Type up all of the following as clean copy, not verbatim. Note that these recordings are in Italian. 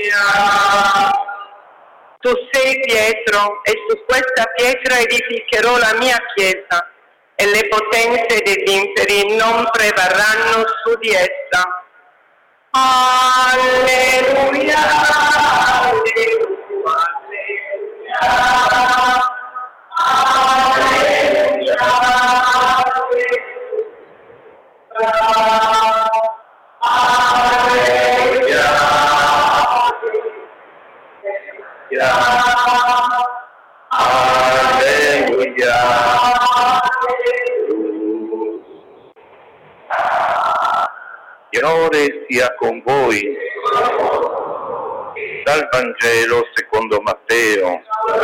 Tu sei Pietro, e su questa pietra edificherò la mia chiesa, e le potenze degli inferi non prevarranno su di essa. Alleluia, alleluia, alleluia, alleluia, alleluia, Signore sia con voi. Dal Vangelo secondo Matteo.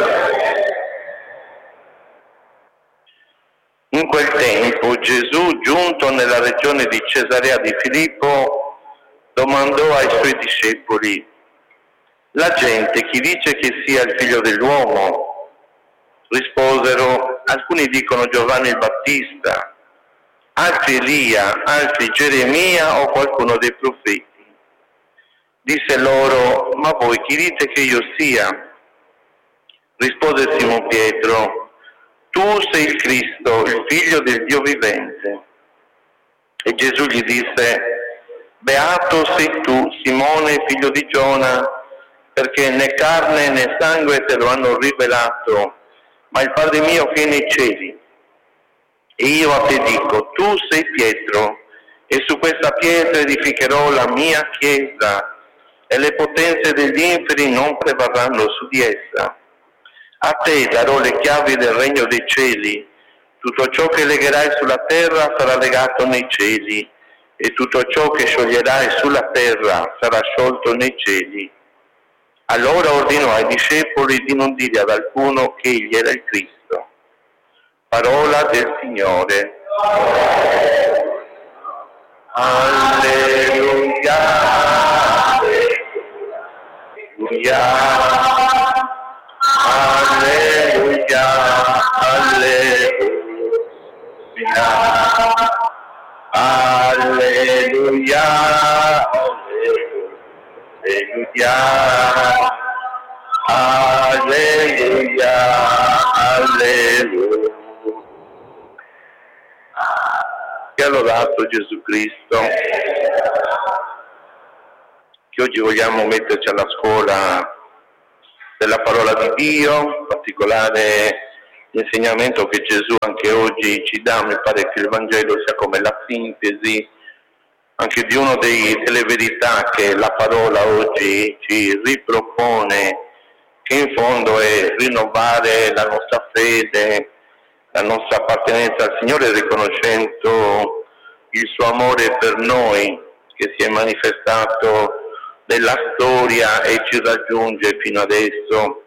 In quel tempo Gesù, giunto nella regione di Cesarea di Filippo, domandò ai suoi discepoli: la gente chi dice che sia il figlio dell'uomo? Risposero: alcuni dicono Giovanni il Battista, altri Elia, altri Geremia o qualcuno dei profeti. Disse loro: ma voi chi dite che io sia? Rispose Simon Pietro: tu sei il Cristo, il figlio del Dio vivente. E Gesù gli disse: beato sei tu, Simone, figlio di Giona, perché né carne né sangue te lo hanno rivelato, ma il Padre mio che è nei cieli. E io a te dico: tu sei Pietro, e su questa pietra edificherò la mia chiesa, e le potenze degli inferi non prevarranno su di essa. A te darò le chiavi del regno dei cieli. Tutto ciò che legherai sulla terra sarà legato nei cieli, e tutto ciò che scioglierai sulla terra sarà sciolto nei cieli. Allora ordinò ai discepoli di non dire ad alcuno che egli era il Cristo. Parola del Signore. Alleluia, alleluia, alleluia, alleluia, alleluia, alleluia. Sia lodato Gesù Cristo, che oggi vogliamo metterci alla scuola della parola di Dio, in particolare l'insegnamento che Gesù anche oggi ci dà. Mi pare che il Vangelo sia come la sintesi anche di una delle verità che la parola oggi ci ripropone, che in fondo è rinnovare la nostra fede, la nostra appartenenza al Signore, riconoscendo il suo amore per noi che si è manifestato nella storia e ci raggiunge fino adesso.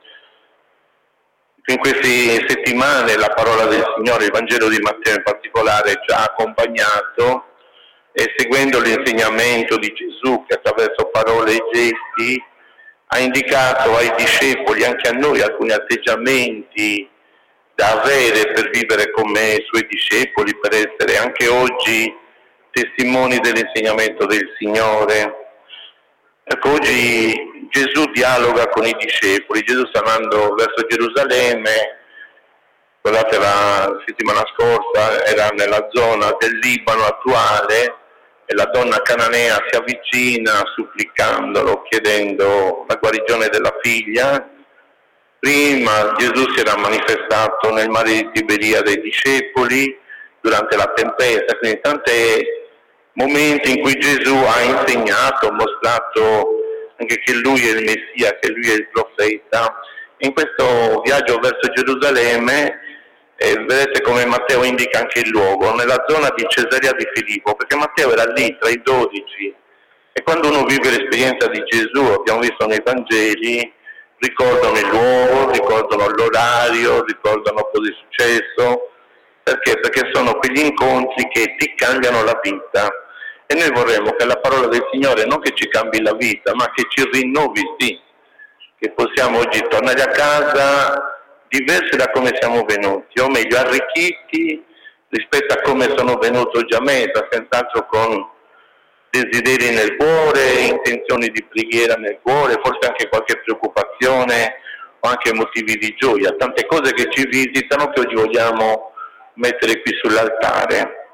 In queste settimane la parola del Signore, il Vangelo di Matteo in particolare, ci ha accompagnato, e seguendo l'insegnamento di Gesù che attraverso parole e gesti ha indicato ai discepoli, anche a noi, alcuni atteggiamenti da avere per vivere come suoi discepoli, per essere anche oggi testimoni dell'insegnamento del Signore. Ecco, oggi Gesù dialoga con i discepoli. Gesù sta andando verso Gerusalemme. Guardate, la settimana scorsa era nella zona del Libano attuale e la donna cananea si avvicina supplicandolo, chiedendo la guarigione della figlia. Prima Gesù si era manifestato nel mare di Tiberiade ai discepoli durante la tempesta, quindi tanti momenti in cui Gesù ha insegnato, mostrato anche che Lui è il Messia, che Lui è il profeta. In questo viaggio verso Gerusalemme vedete come Matteo indica anche il luogo, nella zona di Cesarea di Filippo, perché Matteo era lì tra i 12, e quando uno vive l'esperienza di Gesù, abbiamo visto nei Vangeli, ricordano il luogo, ricordano l'orario, ricordano cosa è successo. Perché? Perché sono quegli incontri che ti cambiano la vita. E noi vorremmo che la parola del Signore non che ci cambi la vita, ma che ci rinnovi, sì. Che possiamo oggi tornare a casa diversi da come siamo venuti, o meglio arricchiti rispetto a come sono venuto già me, senz'altro con desideri nel cuore, intenzioni di preghiera nel cuore, forse anche qualche preoccupazione o anche motivi di gioia, tante cose che ci visitano che oggi vogliamo mettere qui sull'altare.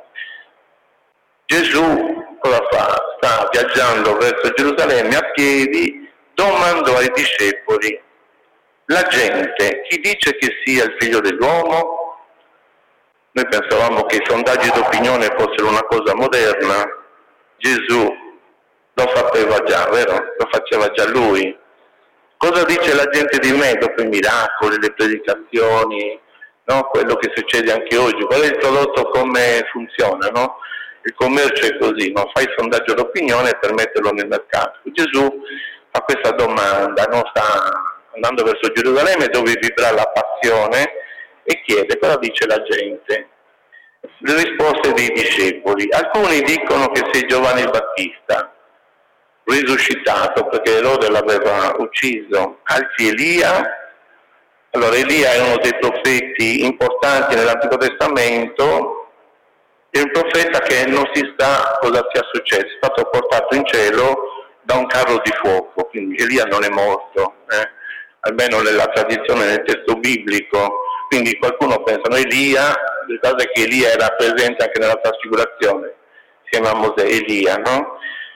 Gesù cosa fa? Sta viaggiando verso Gerusalemme a piedi, domandò ai discepoli: la gente, chi dice che sia il figlio dell'uomo? Noi pensavamo che i sondaggi d'opinione fossero una cosa moderna. Gesù lo sapeva già, vero? Lo faceva già lui. Cosa dice la gente di me dopo i miracoli, le predicazioni, no? Quello che succede anche oggi? Qual è il prodotto, come funziona, no? Il commercio è così, no? Fai il sondaggio d'opinione per metterlo nel mercato. Gesù fa questa domanda, no? Sta andando verso Gerusalemme dove vivrà la passione e chiede cosa dice la gente. Le risposte dei discepoli: alcuni dicono che sei Giovanni il Battista risuscitato perché Erode l'aveva ucciso, altri Elia. Allora Elia è uno dei profeti importanti nell'Antico Testamento, è un profeta che non si sa cosa sia successo, è stato portato in cielo da un carro di fuoco, quindi Elia non è morto, almeno nella tradizione, nel testo biblico. Quindi qualcuno pensa, no, Elia, ricorda che Elia era presente anche nella trasfigurazione, insieme a Mosè, Elia, no?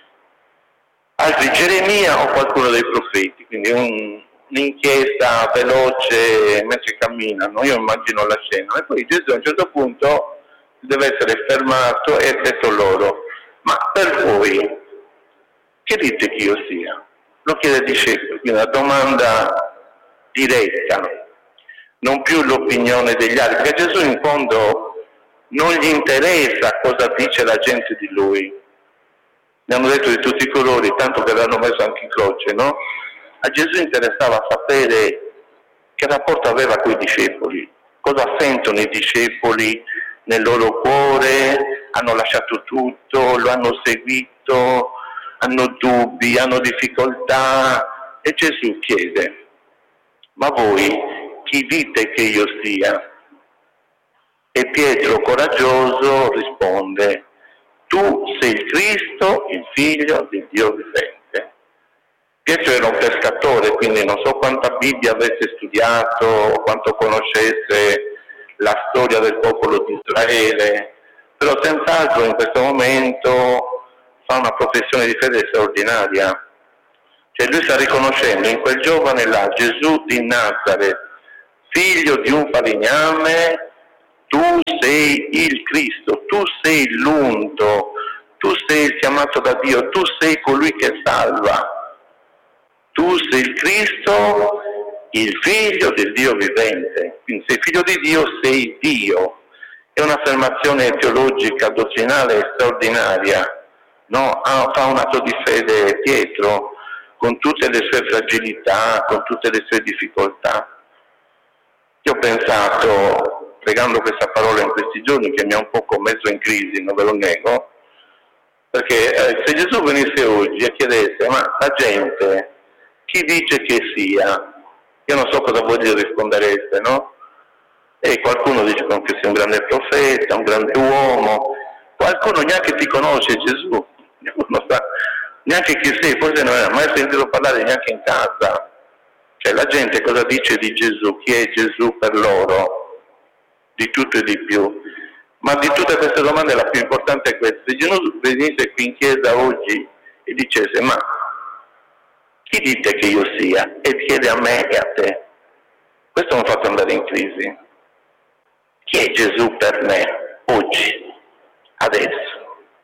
Altri Geremia o qualcuno dei profeti, quindi un'inchiesta veloce mentre camminano, io immagino la scena. E poi Gesù a un certo punto deve essere fermato e ha detto loro: ma per voi, che dite che io sia? Lo chiede ai discepoli, quindi una domanda diretta, non più l'opinione degli altri, perché Gesù in fondo non gli interessa cosa dice la gente di lui. Ne hanno detto di tutti i colori, tanto che l'hanno messo anche in croce, no? A Gesù interessava sapere che rapporto aveva con i discepoli, cosa sentono i discepoli nel loro cuore, hanno lasciato tutto, lo hanno seguito, hanno dubbi, hanno difficoltà. E Gesù chiede: ma voi chi dite che io sia? E Pietro, coraggioso, risponde: tu sei il Cristo, il figlio di Dio vivente. Pietro era un pescatore, quindi non so quanta Bibbia avesse studiato o quanto conoscesse la storia del popolo di Israele, però senz'altro in questo momento fa una professione di fede straordinaria. Cioè lui sta riconoscendo in quel giovane là Gesù di Nazareth, figlio di un falegname. Tu sei il Cristo, tu sei l'unto, tu sei il chiamato da Dio, tu sei colui che salva. Tu sei il Cristo, il figlio del Dio vivente. Quindi sei figlio di Dio, sei Dio. È un'affermazione teologica, dottrinale straordinaria, no? Fa un atto di fede Pietro, con tutte le sue fragilità, con tutte le sue difficoltà. Io ho pensato, pregando questa parola in questi giorni, che mi ha un po' messo in crisi, non ve lo nego, perché se Gesù venisse oggi e chiedesse: ma la gente chi dice che sia? Io non so cosa voi gli rispondereste, no? E qualcuno dice che sei un grande profeta, un grande uomo, qualcuno neanche ti conosce Gesù, non sa neanche chi sei, forse non ha mai sentito parlare neanche in casa. Cioè la gente cosa dice di Gesù? Chi è Gesù per loro? Di tutto e di più. Ma di tutte queste domande la più importante è questa: se Gesù venisse qui in chiesa oggi e dicesse: ma chi dite che io sia? E chiede a me e a te, questo mi ha fatto andare in crisi. Chi è Gesù per me oggi, adesso?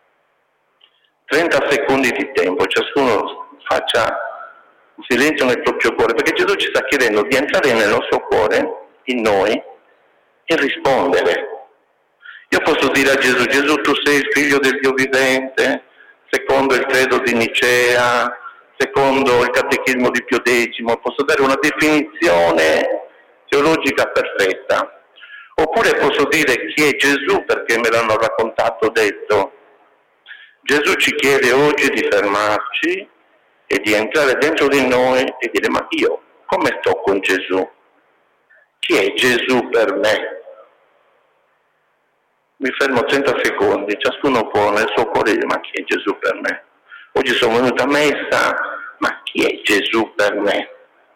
30 secondi di tempo, ciascuno faccia un silenzio nel proprio cuore, perché Gesù ci sta chiedendo di entrare nel nostro cuore, in noi, e rispondere. Io posso dire a Gesù: Gesù, tu sei il figlio del Dio vivente, secondo il credo di Nicea, secondo il catechismo di Pio X, posso dare una definizione teologica perfetta. Oppure posso dire chi è Gesù perché me l'hanno raccontato, detto. Gesù ci chiede oggi di fermarci e di entrare dentro di noi e dire: ma io come sto con Gesù? Chi è Gesù per me? Mi fermo 30 secondi, ciascuno può nel suo cuore dire: ma chi è Gesù per me? Oggi sono venuto a messa, ma chi è Gesù per me?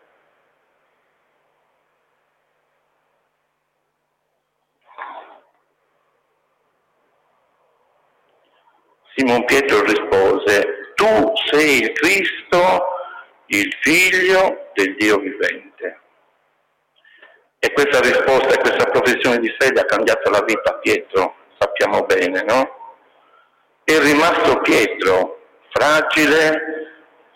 Simon Pietro rispose: tu sei il Cristo, il Figlio del Dio vivente. E questa risposta e questa professione di fede ha cambiato la vita a Pietro, sappiamo bene, no? È rimasto Pietro, fragile,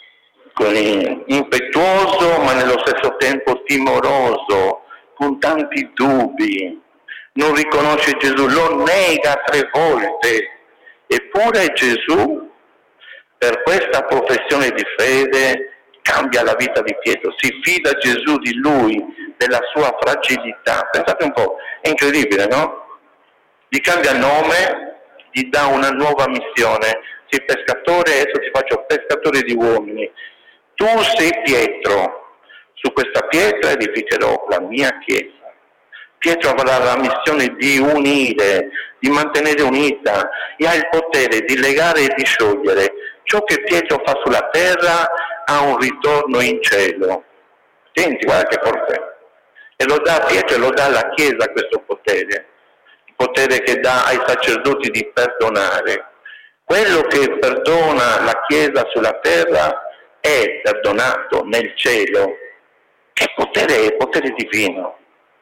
impetuoso, ma nello stesso tempo timoroso, con tanti dubbi. Non riconosce Gesù, lo nega 3 volte. Eppure Gesù, per questa professione di fede, cambia la vita di Pietro, si fida Gesù di lui, della sua fragilità. Pensate un po', è incredibile, no? Gli cambia nome, gli dà una nuova missione. Sei pescatore, adesso ti faccio pescatore di uomini. Tu sei Pietro, su questa pietra edificherò la mia chiesa. Pietro avrà la missione di unire, di mantenere unita, e ha il potere di legare e di sciogliere. Ciò che Pietro fa sulla terra ha un ritorno in cielo. Senti, guarda che forte. E lo dà a Pietro e lo dà alla Chiesa questo potere. Il potere che dà ai sacerdoti di perdonare. Quello che perdona la Chiesa sulla terra è perdonato nel cielo. Che potere è? Potere divino.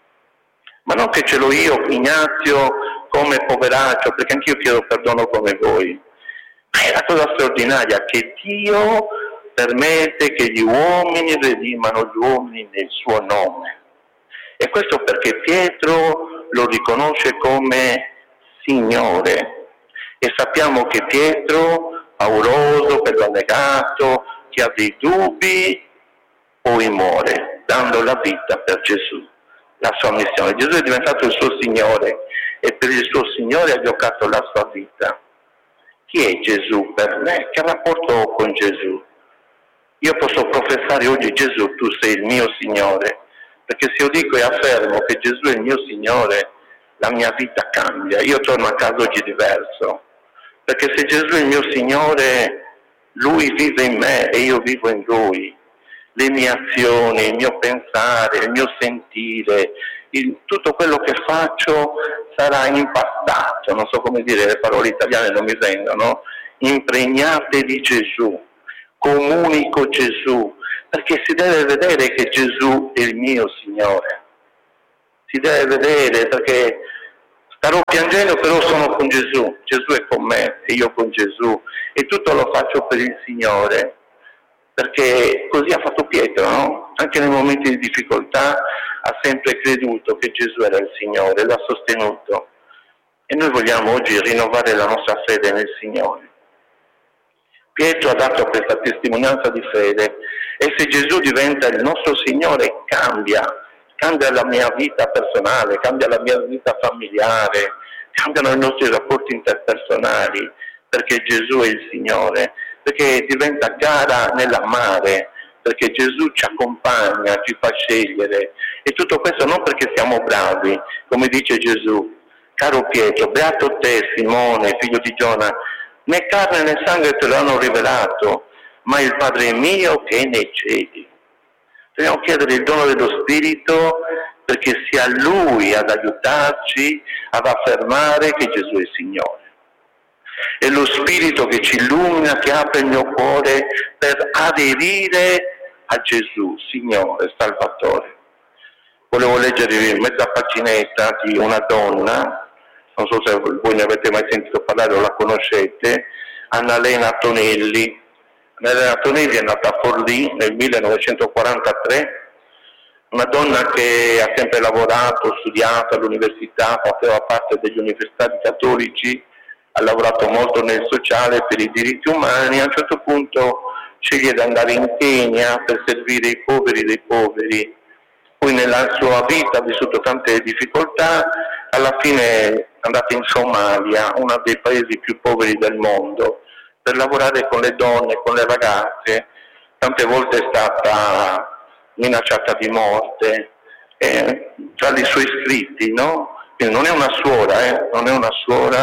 Ma non che ce l'ho io, Ignazio, come poveraccio, perché anch'io chiedo perdono come voi. Ma è la cosa straordinaria che Dio permette che gli uomini redimano gli uomini nel suo nome. E questo perché Pietro lo riconosce come Signore. E sappiamo che Pietro, pauroso, negato, che ha dei dubbi, poi muore, dando la vita per Gesù. La sua missione. Gesù è diventato il suo Signore e per il suo Signore ha giocato la sua vita. Chi è Gesù per me? Che rapporto ho con Gesù? Io posso professare oggi: Gesù, tu sei il mio Signore, perché se io dico e affermo che Gesù è il mio Signore, la mia vita cambia. Io torno a casa oggi diverso, perché se Gesù è il mio Signore, Lui vive in me e io vivo in Lui. Le mie azioni, il mio pensare, il mio sentire, tutto quello che faccio sarà impattato, non so come dire, le parole italiane non mi vengono, impregnate di Gesù, comunico Gesù, perché si deve vedere che Gesù è il mio Signore. Si deve vedere, perché starò piangendo però sono con Gesù, Gesù è con me e io con Gesù, e tutto lo faccio per il Signore. Perché così ha fatto Pietro, no? Anche nei momenti di difficoltà ha sempre creduto che Gesù era il Signore, l'ha sostenuto. E noi vogliamo oggi rinnovare la nostra fede nel Signore. Pietro ha dato questa testimonianza di fede, e se Gesù diventa il nostro Signore cambia la mia vita personale, cambia la mia vita familiare, cambiano i nostri rapporti interpersonali, perché Gesù è il Signore. Perché diventa gara nell'amare, perché Gesù ci accompagna, ci fa scegliere, e tutto questo non perché siamo bravi, come dice Gesù: caro Pietro, beato te Simone, figlio di Giona, né carne né sangue te lo hanno rivelato, ma il Padre mio che è nei cieli. Dobbiamo chiedere il dono dello Spirito perché sia Lui ad aiutarci ad affermare che Gesù è Signore. È lo Spirito che ci illumina, che apre il mio cuore per aderire a Gesù, Signore, Salvatore. Volevo leggervi mezza paginetta di una donna, non so se voi ne avete mai sentito parlare o la conoscete, Annalena Tonelli. Annalena Tonelli è nata a Forlì nel 1943, una donna che ha sempre lavorato, studiato all'università, faceva parte degli universitari cattolici, ha lavorato molto nel sociale per i diritti umani. A un certo punto sceglie di andare in Kenya per servire i poveri dei poveri. Poi nella sua vita ha vissuto tante difficoltà, alla fine è andata in Somalia, uno dei paesi più poveri del mondo, per lavorare con le donne, con le ragazze. Tante volte è stata minacciata di morte. Tra i suoi scritti, no? Non è una suora, non è una suora,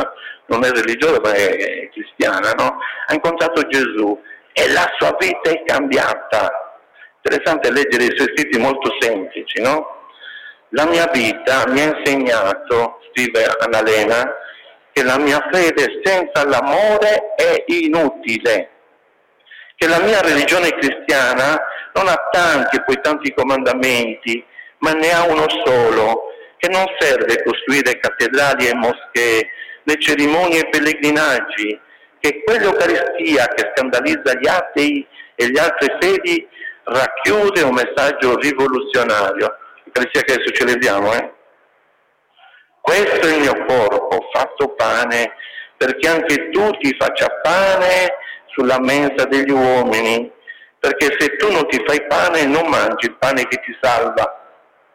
non è religiosa ma è cristiana, no? Ha incontrato Gesù e la sua vita è cambiata. Interessante leggere i suoi scritti molto semplici, no? La mia vita mi ha insegnato, scrive Annalena, che la mia fede senza l'amore è inutile, che la mia religione cristiana non ha tanti e poi tanti comandamenti, ma ne ha uno solo, che non serve costruire cattedrali e moschee, né cerimonie e pellegrinaggi, che quell'Eucaristia che scandalizza gli atei e gli altri fedi racchiude un messaggio rivoluzionario. L'Eucaristia che adesso celebriamo, Questo è il mio corpo fatto pane, perché anche tu ti faccia pane sulla mensa degli uomini, perché se tu non ti fai pane non mangi il pane che ti salva,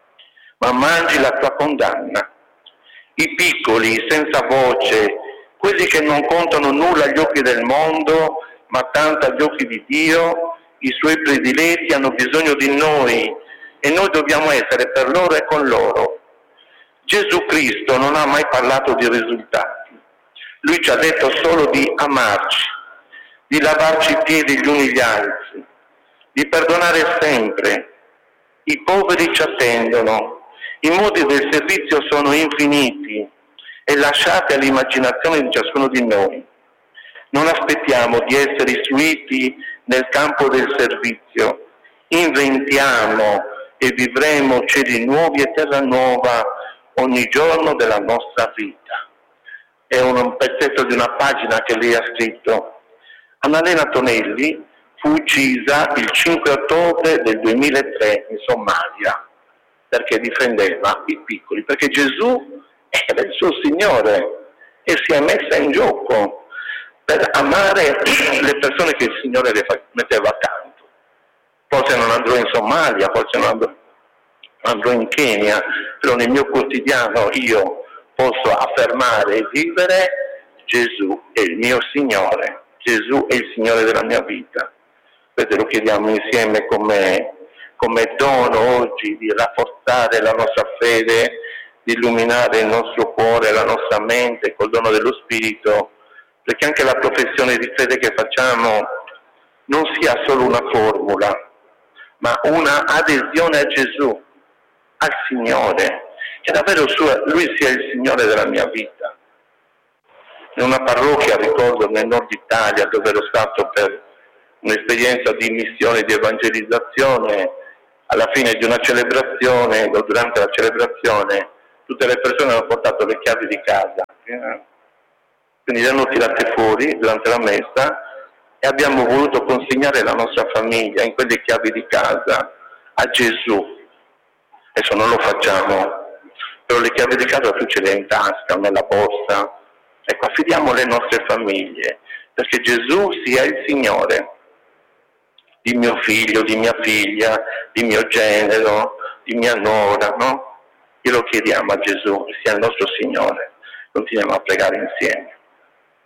ma mangi la tua condanna. I piccoli, senza voce, quelli che non contano nulla agli occhi del mondo, ma tanto agli occhi di Dio, i suoi prediletti hanno bisogno di noi e noi dobbiamo essere per loro e con loro. Gesù Cristo non ha mai parlato di risultati, lui ci ha detto solo di amarci, di lavarci i piedi gli uni gli altri, di perdonare sempre. I poveri ci attendono, i modi del servizio sono infiniti e lasciati all'immaginazione di ciascuno di noi. Non aspettiamo di essere istruiti nel campo del servizio, inventiamo e vivremo cieli nuovi e terra nuova ogni giorno della nostra vita. È un pezzetto di una pagina che lei ha scritto. Annalena Tonelli fu uccisa il 5 ottobre del 2003 in Somalia perché difendeva i piccoli, perché Gesù era il suo Signore e si è messa in gioco per amare le persone che il Signore le metteva accanto. Forse non andrò in Somalia, forse non andrò in Kenya, però nel mio quotidiano io posso affermare e vivere: Gesù è il mio Signore, Gesù è il Signore della mia vita. Questo lo chiediamo insieme come dono oggi di rafforzare la nostra fede, di illuminare il nostro cuore, la nostra mente col dono dello Spirito, perché anche la professione di fede che facciamo non sia solo una formula, ma una adesione a Gesù, al Signore, che davvero Lui sia il Signore della mia vita. In una parrocchia, ricordo, nel nord Italia, dove ero stato per un'esperienza di missione, di evangelizzazione, alla fine di una celebrazione, o durante la celebrazione, tutte le persone hanno portato le chiavi di casa, quindi le hanno tirate fuori durante la messa e abbiamo voluto consegnare la nostra famiglia in quelle chiavi di casa a Gesù. Adesso non lo facciamo, però le chiavi di casa tu ce le hai in tasca, nella borsa. Ecco, affidiamo le nostre famiglie, perché Gesù sia il Signore di mio figlio, di mia figlia, di mio genero, di mia nuora, no? Glielo chiediamo a Gesù, sia il nostro Signore. Continuiamo a pregare insieme.